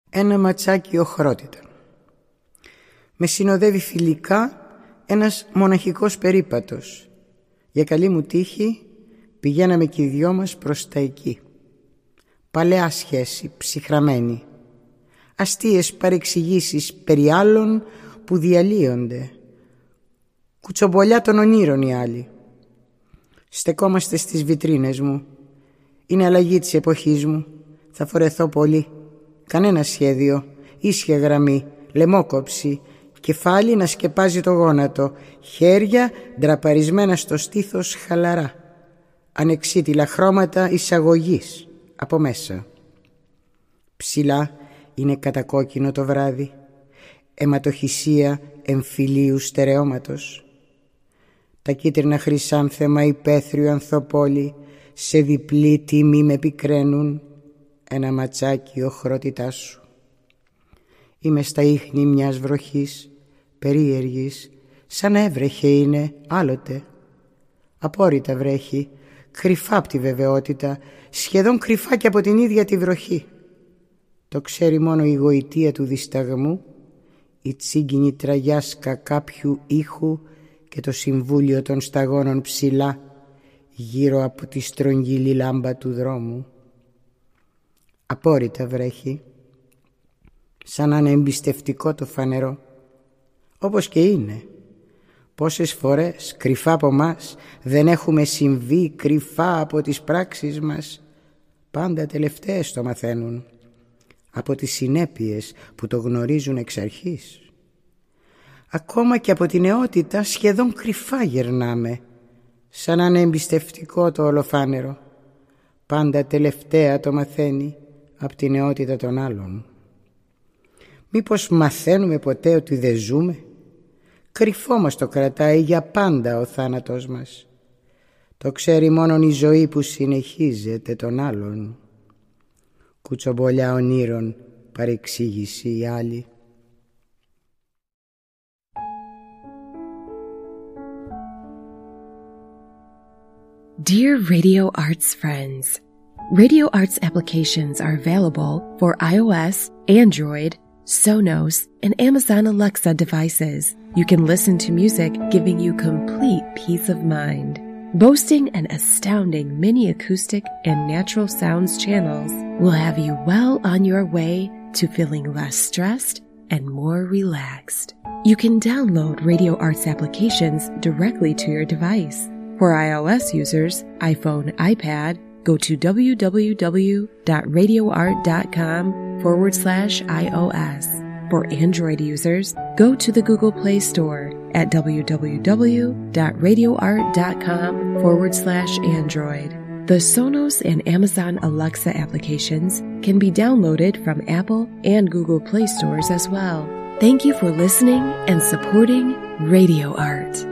Ένα ματσάκι οχρότητα. Με συνοδεύει φιλικά ένας μοναχικός περίπατος. Για καλή μου τύχη πηγαίναμε και οι δυο μας προς τα εκεί. Παλαιά σχέση, ψυχραμένη. Αστείες παρεξηγήσεις περί άλλων που διαλύονται. Κουτσομπολιά των ονείρων οι άλλοι. Στεκόμαστε στις βιτρίνες μου. Είναι αλλαγή της εποχής μου. Θα φορεθώ πολύ. Κανένα σχέδιο, ίσια γραμμή, λαιμόκοψη, κεφάλι να σκεπάζει το γόνατο, χέρια ντραπαρισμένα στο στήθος χαλαρά, ανεξίτηλα χρώματα εισαγωγής από μέσα. Ψηλά είναι κατακόκκινο το βράδυ, αιματοχυσία εμφυλίου στερεώματος. Τα κίτρινα χρυσάνθεμα υπαίθριου ανθοπόλη σε διπλή τιμή με πικραίνουν. Ένα ματσάκι οχρότητά σου. Είμαι στα ίχνη μιας βροχής περίεργης, σαν έβρεχε είναι άλλοτε. Απόρριτα βρέχει, κρυφά απ' τη βεβαιότητα, σχεδόν κρυφά και από την ίδια τη βροχή. Το ξέρει μόνο η γοητεία του δισταγμού, η τσίγκινη τραγιάσκα κάποιου ήχου και το συμβούλιο των σταγόνων ψηλά γύρω από τη στρογγυλή λάμπα του δρόμου. Απόρριτα βρέχει, σαν να είναι εμπιστευτικό το φανερό, όπως και είναι. Πόσες φορές κρυφά από μας δεν έχουμε συμβεί, κρυφά από τις πράξεις μας. Πάντα τελευταίες το μαθαίνουν, από τις συνέπειες που το γνωρίζουν εξ αρχής. Ακόμα και από την νεότητα σχεδόν κρυφά γερνάμε, σαν να είναι εμπιστευτικό το ολοφάνερο. Πάντα τελευταία το μαθαίνει από την νεότητα των άλλων. Μήπως μαθαίνουμε ποτέ ότι δεν ζούμε? Κρυφό μας το κρατάει για πάντα ο θάνατος μας. Το ξέρει μόνον η ζωή που συνεχίζεται των άλλων. Κουτσομπολιά ονείρων, παρεξήγηση η άλλη. Dear Radio Arts friends, Radio Arts applications are available for iOS, Android, Sonos, and Amazon Alexa devices. You can listen to music giving you complete peace of mind. Boasting an astounding mini acoustic and natural sounds channels will have you well on your way to feeling less stressed and more relaxed. You can download Radio Arts applications directly to your device. For iOS users, iPhone, iPad, go to www.radioart.com/iOS. For Android users, go to the Google Play Store at www.radioart.com/Android. The Sonos and Amazon Alexa applications can be downloaded from Apple and Google Play stores as well. Thank you for listening and supporting Radio Art.